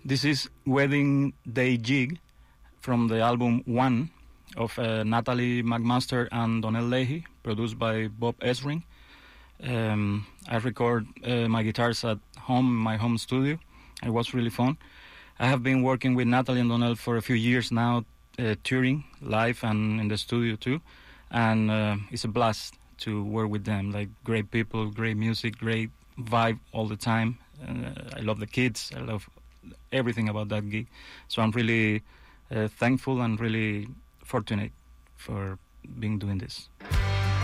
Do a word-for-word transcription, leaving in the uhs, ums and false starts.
This is Wedding Day Jig from the album One of uh, Natalie McMaster and Donnell Leahy, produced by Bob Ezring. Um, I record uh, my guitars at home, in my home studio. It was really fun. I have been working with Natalie and Donnell for a few years now, uh, touring live and in the studio too. And uh, it's a blast to work with them. Like, great people, great music, great vibe all the time. Uh, I love the kids. I love everything about that gig. So I'm really uh, thankful and really fortunate for being doing this.